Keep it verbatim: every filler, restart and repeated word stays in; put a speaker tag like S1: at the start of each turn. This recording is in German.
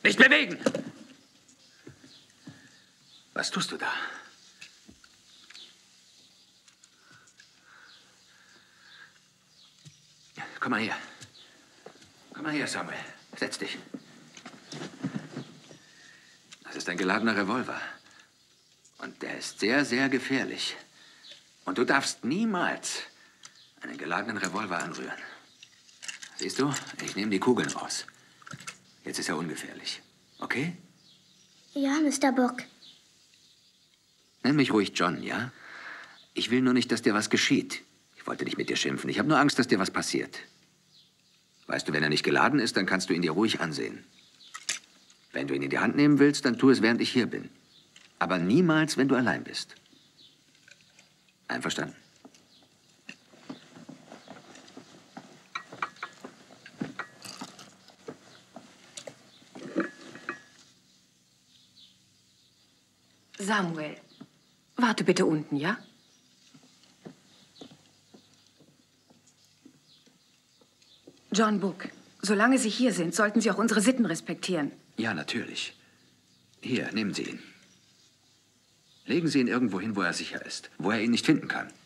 S1: Nicht bewegen! Was tust du da? Komm mal her. Komm mal her, Samuel. Setz dich. Das ist ein geladener Revolver. Und der ist sehr, sehr gefährlich. Und du darfst niemals einen geladenen Revolver anrühren. Siehst du, ich nehme die Kugeln raus. Jetzt ist er ungefährlich. Okay?
S2: Ja, Mister Bock.
S1: Nenn mich ruhig John, ja? Ich will nur nicht, dass dir was geschieht. Ich wollte nicht mit dir schimpfen. Ich habe nur Angst, dass dir was passiert. Weißt du, wenn er nicht geladen ist, dann kannst du ihn dir ruhig ansehen. Wenn du ihn in die Hand nehmen willst, dann tu es, während ich hier bin. Aber niemals, wenn du allein bist. Einverstanden?
S3: Samuel, warte bitte unten, ja? John Book, solange Sie hier sind, sollten Sie auch unsere Sitten respektieren.
S1: Ja, natürlich. Hier, nehmen Sie ihn. Legen Sie ihn irgendwo hin, wo er sicher ist, wo er ihn nicht finden kann.